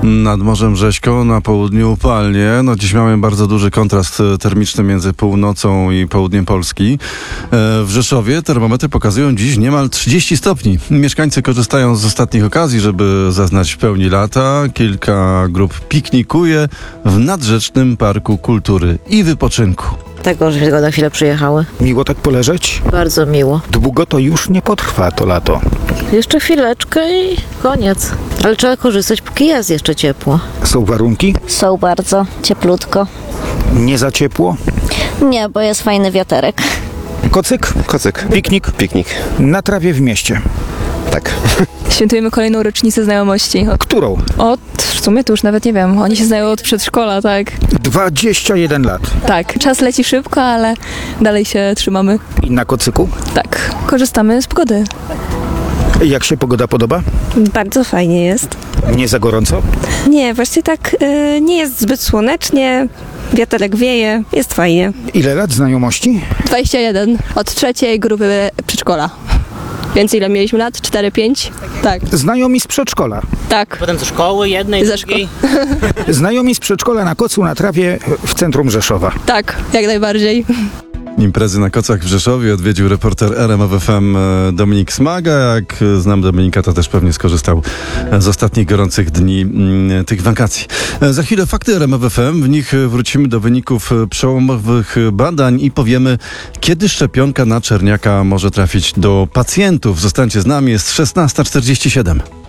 Nad Morzem Rześką, na południu upalnie. Dziś miałem bardzo duży kontrast termiczny między północą i południem Polski. W Rzeszowie termometry pokazują dziś niemal 30 stopni. Mieszkańcy korzystają z ostatnich okazji, żeby zaznać pełni lata. Kilka grup piknikuje w Nadrzecznym Parku Kultury i Wypoczynku. Tego, że tylko na chwilę przyjechały. Miło tak poleżeć? Bardzo miło. Długo to już nie potrwa to lato. Jeszcze chwileczkę i koniec. Ale trzeba korzystać, póki jest jeszcze ciepło. Są warunki? Są bardzo cieplutko. Nie za ciepło? Nie, bo jest fajny wiaterek. Kocyk? Kocyk. Piknik? Piknik. Na trawie w mieście. Tak. Świętujemy kolejną rocznicę znajomości. Którą? W sumie to już nawet nie wiem. Oni się znają od przedszkola, tak? 21 lat. Tak. Czas leci szybko, ale dalej się trzymamy. I na kocyku? Tak. Korzystamy z pogody. Jak się pogoda podoba? Bardzo fajnie jest. Nie za gorąco? Nie, właśnie tak nie jest zbyt słonecznie, wiaterek wieje, jest fajnie. Ile lat znajomości? 21. Od trzeciej grupy przedszkola. Więc ile mieliśmy lat? 4-5? Tak. Znajomi z przedszkola. Tak. Potem ze szkoły jednej, Ze drugiej. Znajomi z przedszkola na kocu na trawie w centrum Rzeszowa. Tak, jak najbardziej. Imprezy na kocach w Rzeszowie odwiedził reporter RMF FM Dominik Smaga. Jak znam Dominika, to też pewnie skorzystał z ostatnich gorących dni tych wakacji. Za chwilę fakty RMF FM. W nich wrócimy do wyników przełomowych badań i powiemy, kiedy szczepionka na czerniaka może trafić do pacjentów. Zostańcie z nami, jest 16:47.